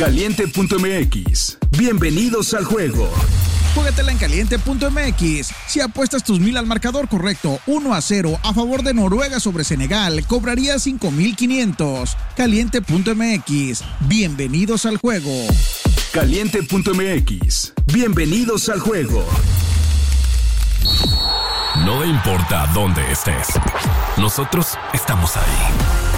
Caliente.mx. Bienvenidos al juego. Juégatela en Caliente.mx. Si apuestas tus 1,000 al marcador correcto 1-0 a favor de Noruega sobre Senegal, cobrarías 5,500. Caliente.mx. Bienvenidos al juego. Caliente.mx. Bienvenidos al juego. No importa dónde estés, nosotros estamos ahí.